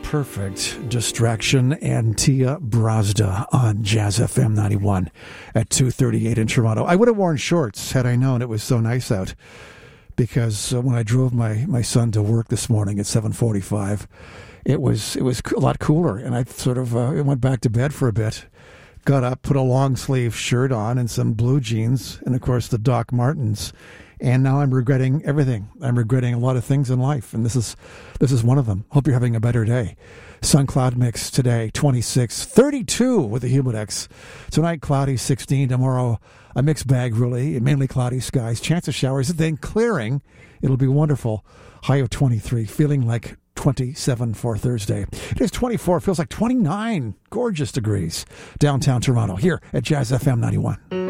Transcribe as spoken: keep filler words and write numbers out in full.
perfect distraction and Tia Brazda on Jazz F M ninety-one at two thirty-eight in Toronto. I would have worn shorts had I known it was so nice out, because uh, when I drove my, my son to work this morning at seven forty-five, it was it was a lot cooler, and I sort of uh, went back to bed for a bit, got up, put a long sleeve shirt on and some blue jeans, and of course the Doc Martens. And now I'm regretting everything. I'm regretting a lot of things in life, and this is this is one of them. Hope you're having a better day. Sun cloud mix today, twenty-six, thirty-two with the Humidex. Tonight, cloudy, sixteen. Tomorrow, a mixed bag, really. Mainly cloudy skies. Chance of showers, then clearing. It'll be wonderful. High of twenty-three. Feeling like twenty-seven for Thursday. It is twenty-four. Feels like twenty-nine. Gorgeous degrees. Downtown Toronto, here at Jazz F M ninety-one.